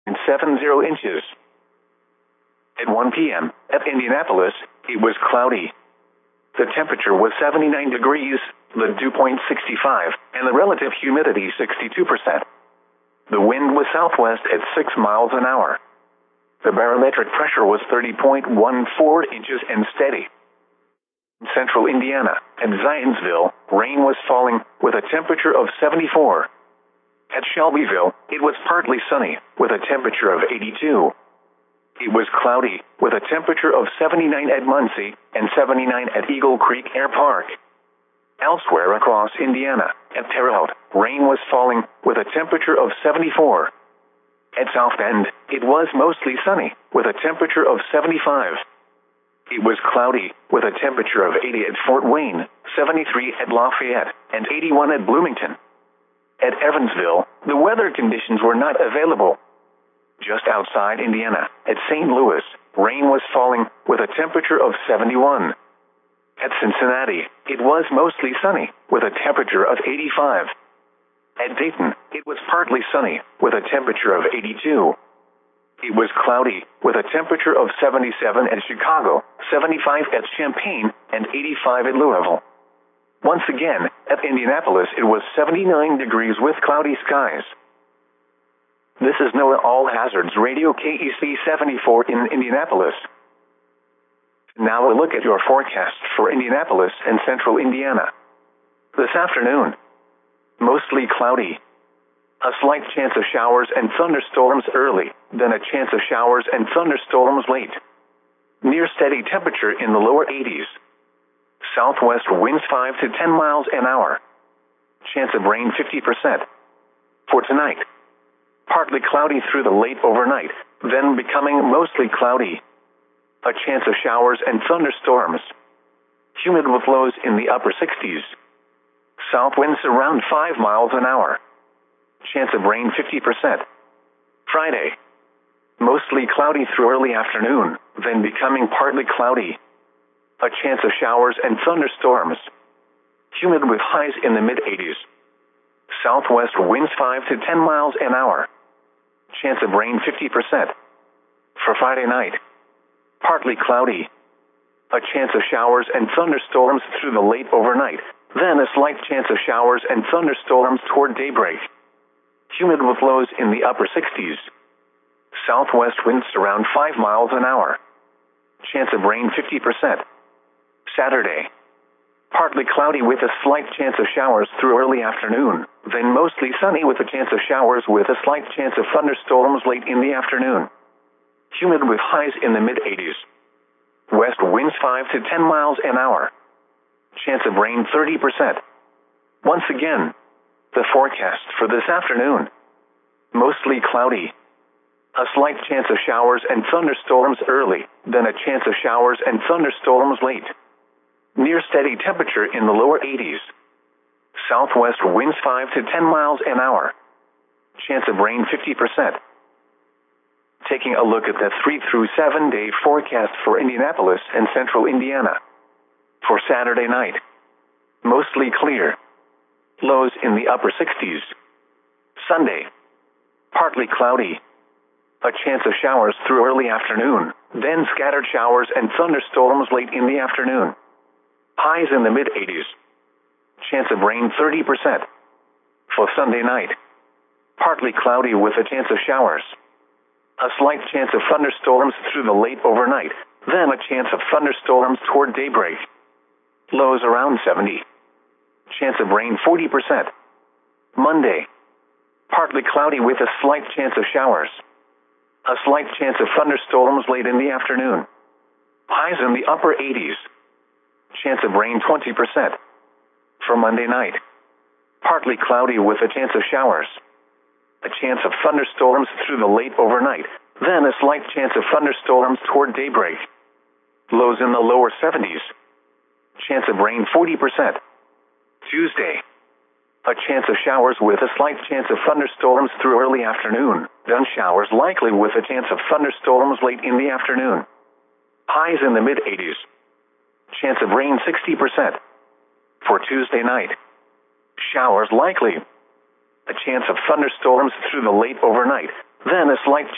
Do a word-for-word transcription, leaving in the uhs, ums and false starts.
seventy inches. At one p m at Indianapolis, it was cloudy. The temperature was seventy-nine degrees, the dew point sixty-five, and the relative humidity sixty-two percent. The wind was southwest at six miles an hour. The barometric pressure was thirty point one four inches and steady. In central Indiana, at Zionsville, rain was falling with a temperature of seventy-four. At Shelbyville, it was partly sunny with a temperature of eighty-two. It was cloudy with a temperature of seventy-nine at Muncie and seventy-nine at Eagle Creek Air Park. Elsewhere across Indiana, at Terre Haute, rain was falling with a temperature of seventy-four. At South Bend, it was mostly sunny with a temperature of seventy-five. It was cloudy with a temperature of eighty at Fort Wayne, seventy-three at Lafayette, and eighty-one at Bloomington. At Evansville, the weather conditions were not available. Just outside Indiana, at Saint Louis, rain was falling with a temperature of seventy-one. At Cincinnati, it was mostly sunny with a temperature of eighty-five. At Dayton, it was partly sunny with a temperature of eighty-two. It was cloudy with a temperature of seventy-seven at Chicago, seventy-five at Champaign, and eighty-five at Louisville. Once again, at Indianapolis, it was seventy-nine degrees with cloudy skies. This is NOAA All Hazards Radio K E C seventy-four in Indianapolis. Now a look at your forecast for Indianapolis and central Indiana. This afternoon, mostly cloudy. A slight chance of showers and thunderstorms early, then a chance of showers and thunderstorms late. Near steady temperature in the lower eighties. Southwest winds five to ten miles an hour. Chance of rain fifty percent. For tonight, partly cloudy through the late overnight, then becoming mostly cloudy. A chance of showers and thunderstorms. Humid with lows in the upper sixties. South winds around five miles an hour. Chance of rain fifty percent. Friday, mostly cloudy through early afternoon, then becoming partly cloudy. A chance of showers and thunderstorms. Humid with highs in the mid-eighties. Southwest winds five to ten miles an hour. Chance of rain fifty percent. For Friday night, partly cloudy. A chance of showers and thunderstorms through the late overnight, then a slight chance of showers and thunderstorms toward daybreak. Humid with lows in the upper sixties. Southwest winds around five miles an hour. Chance of rain fifty percent. Saturday, partly cloudy with a slight chance of showers through early afternoon, then mostly sunny with a chance of showers with a slight chance of thunderstorms late in the afternoon. Humid with highs in the mid-eighties. West winds five to ten miles an hour. Chance of rain thirty percent. Once again, the forecast for this afternoon. Mostly cloudy. A slight chance of showers and thunderstorms early, then a chance of showers and thunderstorms late. Near steady temperature in the lower eighties. Southwest winds five to ten miles an hour. Chance of rain fifty percent. Taking a look at the three through seven day forecast for Indianapolis and central Indiana. For Saturday night, mostly clear. Lows in the upper sixties. Sunday, partly cloudy. A chance of showers through early afternoon, then scattered showers and thunderstorms late in the afternoon. Highs in the mid-eighties. Chance of rain thirty percent. For Sunday night, partly cloudy with a chance of showers. A slight chance of thunderstorms through the late overnight, then a chance of thunderstorms toward daybreak. Lows around seventy. Chance of rain forty percent. Monday, partly cloudy with a slight chance of showers. A slight chance of thunderstorms late in the afternoon. Highs in the upper eighties. Chance of rain twenty percent. For Monday night, partly cloudy with a chance of showers. A chance of thunderstorms through the late overnight, then a slight chance of thunderstorms toward daybreak. Lows in the lower seventies. Chance of rain forty percent. Tuesday, a chance of showers with a slight chance of thunderstorms through early afternoon, then showers likely with a chance of thunderstorms late in the afternoon. Highs in the mid-eighties. Chance of rain sixty percent. For Tuesday night, showers likely. A chance of thunderstorms through the late overnight, then a slight